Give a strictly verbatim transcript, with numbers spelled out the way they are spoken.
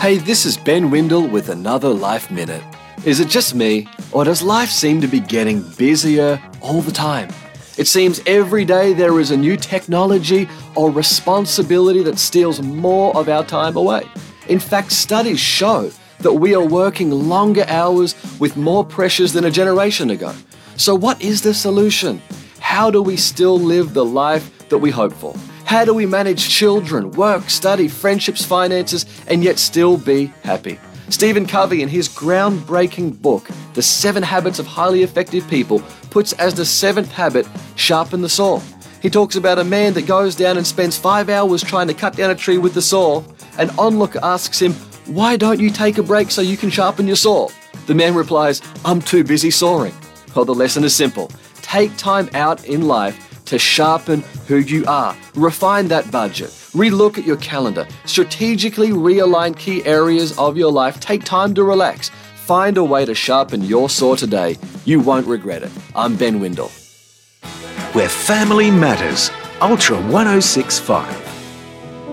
Hey, this is Ben Windle with another Life Minute. Is it just me, or does life seem to be getting busier all the time? It seems every day there is a new technology or responsibility that steals more of our time away. In fact, studies show that we are working longer hours with more pressures than a generation ago. So what is the solution? How do we still live the life that we hope for? How do we manage children, work, study, friendships, finances, and yet still be happy? Stephen Covey, in his groundbreaking book, The Seven Habits of Highly Effective People, puts as the seventh habit, sharpen the saw. He talks about a man that goes down and spends five hours trying to cut down a tree with the saw. An onlooker asks him, "Why don't you take a break so you can sharpen your saw?" The man replies, "I'm too busy sawing." Well, the lesson is simple. Take time out in life to sharpen who you are. Refine that budget. Relook at your calendar. Strategically realign key areas of your life. Take time to relax. Find a way to sharpen your saw today. You won't regret it. I'm Ben Windle. Where family matters. Ultra one oh six point five.